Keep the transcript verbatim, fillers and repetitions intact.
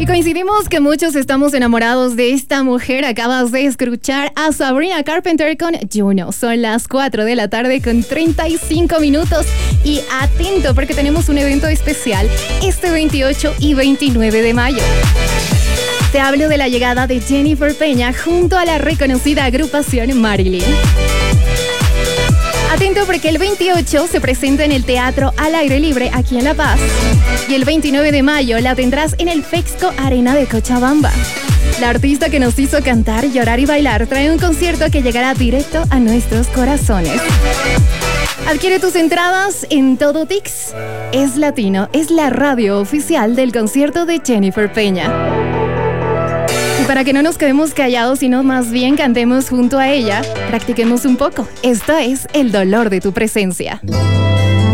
Y coincidimos que muchos estamos enamorados de esta mujer. Acabas de escuchar a Sabrina Carpenter con Juno. Son las cuatro de la tarde con treinta y cinco minutos. Y atento porque tenemos un evento especial este veintiocho y veintinueve de mayo. Te hablo de la llegada de Jennifer Peña junto a la reconocida agrupación Marilyn. Atento porque el veintiocho se presenta en el Teatro al Aire Libre aquí en La Paz. Y el veintinueve de mayo la tendrás en el Fexco Arena de Cochabamba. La artista que nos hizo cantar, llorar y bailar trae un concierto que llegará directo a nuestros corazones. Adquiere tus entradas en Todo Tix. Es Latino, es la radio oficial del concierto de Jennifer Peña. Y para que no nos quedemos callados, sino más bien cantemos junto a ella, practiquemos un poco. Esto es El dolor de tu presencia.